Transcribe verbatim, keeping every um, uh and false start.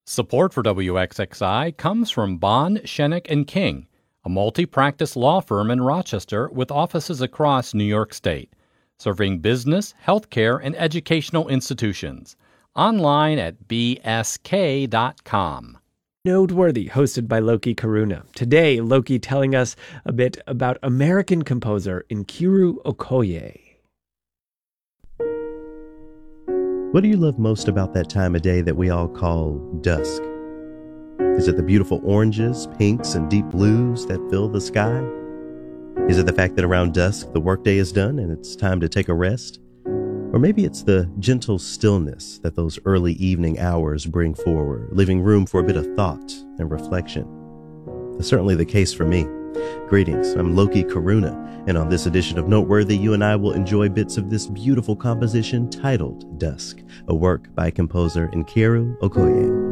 Support for W X X I comes from Bond, Shenick and King, a multi-practice law firm in Rochester with offices across New York State, serving business, healthcare, and educational institutions. Online at b s k dot com. Noteworthy, hosted by Loki Karuna. Today, Loki telling us a bit about American composer Nkiru Okoye. What do you love most about that time of day that we all call dusk? Is it the beautiful oranges, pinks, and deep blues that fill the sky? Is it the fact that around dusk the workday is done and it's time to take a rest? Or maybe it's the gentle stillness that those early evening hours bring forward, leaving room for a bit of thought and reflection. That's certainly the case for me. Greetings, I'm Loki Karuna, and on this edition of Noteworthy, you and I will enjoy bits of this beautiful composition titled Dusk, a work by composer Nkiru Okoye.